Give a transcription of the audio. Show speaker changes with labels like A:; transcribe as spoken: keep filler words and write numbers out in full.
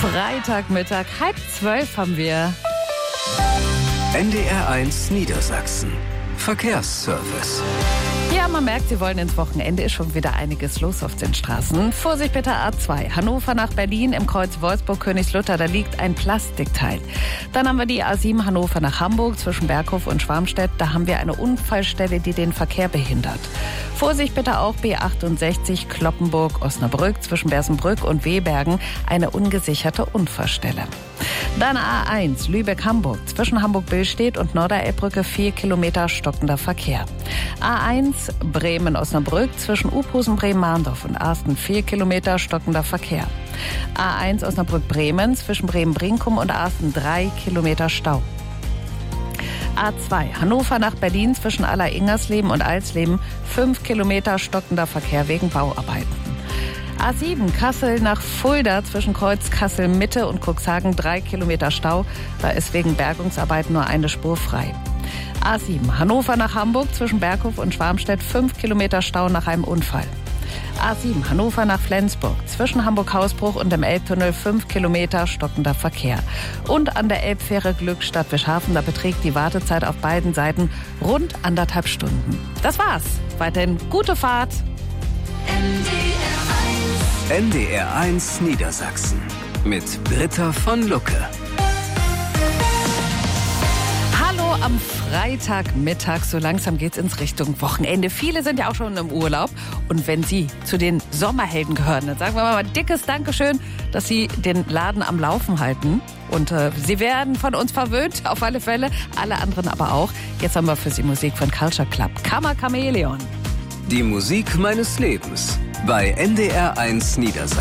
A: Freitagmittag, halb zwölf haben wir.
B: N D R eins Niedersachsen. Verkehrsservice.
A: Ja, man merkt, Sie wollen ins Wochenende, ist schon wieder einiges los auf den Straßen. Vorsicht bitte A zwei, Hannover nach Berlin im Kreuz Wolfsburg-Königslutter, da liegt ein Plastikteil. Dann haben wir die A sieben Hannover nach Hamburg zwischen Berghof und Schwarmstedt, da haben wir eine Unfallstelle, die den Verkehr behindert. Vorsicht bitte auch B achtundsechzig Kloppenburg-Osnabrück zwischen Bersenbrück und Wehbergen, eine ungesicherte Unfallstelle. Dann A eins Lübeck-Hamburg zwischen Hamburg-Billstedt und Norderelbbrücke vier Kilometer stockender Verkehr. A eins Bremen-Osnabrück zwischen Uphusen, Bremen-Mahndorf und Arsten vier Kilometer stockender Verkehr. A eins Osnabrück-Bremen zwischen Bremen-Brinkum und Arsten drei Kilometer Stau. A zwei Hannover nach Berlin zwischen Aller-Ingersleben und Alsleben fünf Kilometer stockender Verkehr wegen Bauarbeiten. A sieben Kassel nach Fulda zwischen Kreuz Kassel-Mitte und Cuxhagen drei Kilometer Stau. Da ist wegen Bergungsarbeit nur eine Spur frei. A sieben Hannover nach Hamburg zwischen Berghof und Schwarmstedt fünf Kilometer Stau nach einem Unfall. A sieben Hannover nach Flensburg zwischen Hamburg-Hausbruch und dem Elbtunnel fünf Kilometer stockender Verkehr. Und an der Elbfähre Glückstadt-Wischhafen, da beträgt die Wartezeit auf beiden Seiten rund anderthalb Stunden. Das war's. Weiterhin gute Fahrt.
B: N D R eins Niedersachsen mit Britta von Lucke.
A: Hallo am Freitagmittag, so langsam geht's ins Richtung Wochenende. Viele sind ja auch schon im Urlaub und wenn Sie zu den Sommerhelden gehören, dann sagen wir mal ein dickes Dankeschön, dass Sie den Laden am Laufen halten. Und äh, Sie werden von uns verwöhnt, auf alle Fälle, alle anderen aber auch. Jetzt haben wir für Sie Musik von Culture Club, Kammer Chamäleon.
B: Die Musik meines Lebens bei N D R eins Niedersachsen.